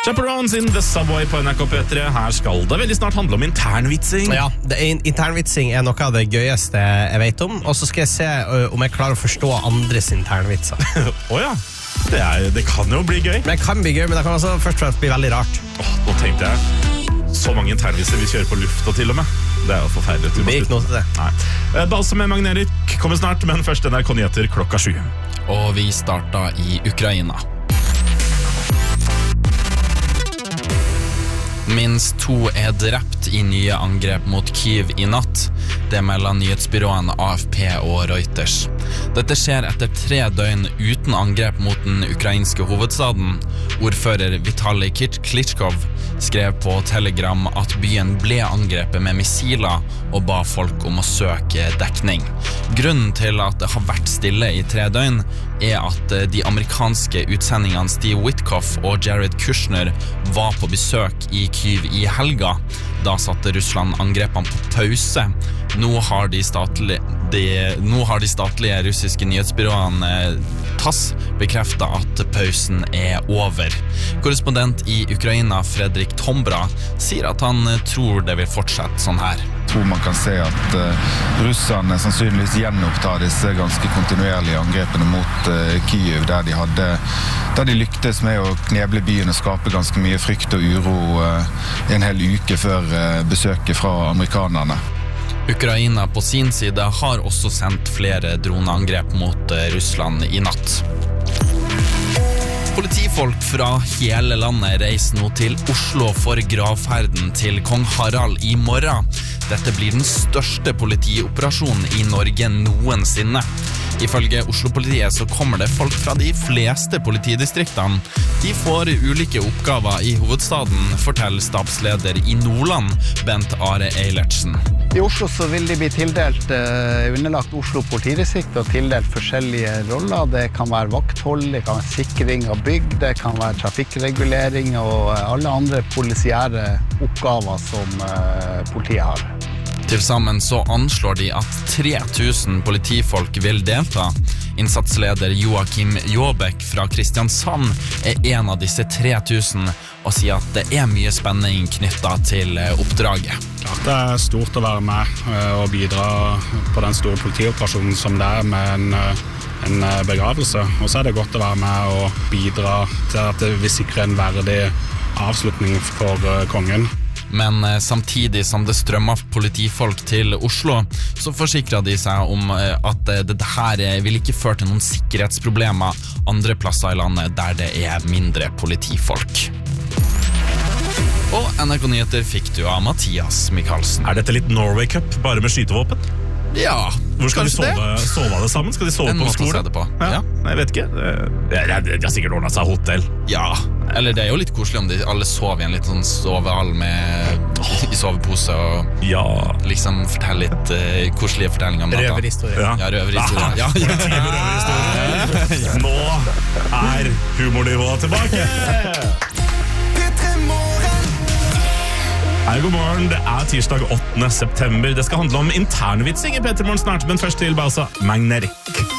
Chaperones in the Subway på NRK P3. Her skal det veldig snart handle om internvitsing. Ja, internvitsing er noe av det gøyeste jeg vet om. Og så skal jeg se om jeg klarer å forstå andres internvitser. Åja, det kan jo bli gøy. Det kan bli gøy, men det kan også først og fremst bli veldig rart. Nå tenkte jeg så mange internvitser vi kjører på lufta til og med. Det er jo forferdelig. Det blir ikke noe til det. Nei. Balse med Magnerik kommer snart, men først NRK Nyheter 7. Og vi starter i Ukraina. Minst 2 er drept i nye angrep mot Kyiv i natt. Det melder nyhetsbyråene AFP og Reuters. Dette skjer etter 3 døgn uten angrep mot den ukrainske hovedstaden. Ordfører Vitali Klitschkov skrev på Telegram at byen ble angrepet med missiler og ba folk om å søke dekning. Grunnen til at det har vært stille i 3 døgn er at de amerikanske utsendingene Steve Witkoff og Jared Kushner var på besøk i Kyiv i helga. Da satte Russland angrepene på pause. Nå har de statlige russiske nyhetsbyråene TASS bekreftet at pausen er over. Korrespondent i Ukraina, Fredrik Tombra, sier at han tror det vil fortsette sånn her. Jeg tror man kan se at russerne sannsynligvis gjenopptar disse ganske kontinuerlige angrepene mot Kyiv, der de lyktes med å kneble byen og skape ganske mye frykt og uro en hel uke før besøket fra amerikanerne. Ukraina på sin side har også sendt flere droneangrep mot Russland i natt. Politifolk fra hele landet reiser nå til Oslo for gravferden til kong Harald i morgen. Dette blir den største politioperasjonen i Norge noensinne. Ifølge Oslo-politiet så kommer det folk fra de fleste politidistriktene. De får ulike oppgaver i hovedstaden, forteller stabsleder i Nordland, Bent Are Eilertsen. I Oslo så vil de bli tildelt underlagt Oslo politidistrikt og tildelt forskjellige roller. Det kan være vakthold, det kan være sikring av bygg, det kan være trafikkregulering og alle andre polisiære oppgaver som politiet har. Til sammen så anslår de at 3000 politifolk vil delta. Innsatsleder Joakim Jåbek fra Kristiansand er en av disse 3000 og sier at det er mye spenning knyttet til oppdraget. Det er stort å være med og bidra på den store politioperasjonen som det er med en begravelse. Og så er det godt å være med og bidra til at vi sikrer en verdig avslutning for kongen. Men samtidig som det strømmer politifolk til Oslo, så forsikrer de seg om at dette her vil ikke føre til noen sikkerhetsproblemer andre plasser i landet der det er mindre politifolk. Og NRK Nyheter fikk du av Mathias Mikkelsen. Er dette litt Norway Cup, bare med skytevåpen? Ja. Hvor skal de sove det sammen? Skal de sove på skole? Ja. Jeg vet ikke. De har sikkert ordnet seg hotell. Ja, eller det er jo litt koselig om de alle sover i en litt sånn sovehall i sovepose og liksom fortelle litt koselige fortellinger om natta. Røverhistorie. Ja, røverhistorie. Ja. Nå er humornivået tilbake! Hei, god morgen. Det er tirsdag 8. september. Det skal handle om internvitsing i P3 Morgen snart, men først til Balse Magnerik.